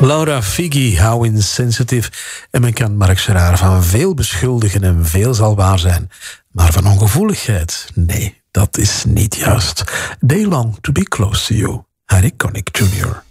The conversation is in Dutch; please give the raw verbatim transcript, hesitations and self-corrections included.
Laura Figi, How Insensitive. En men kan Marc Gérard van veel beschuldigen en veel zal waar zijn. Maar van ongevoeligheid, nee, dat is niet juist. They long to be close to you. Harry Connick junior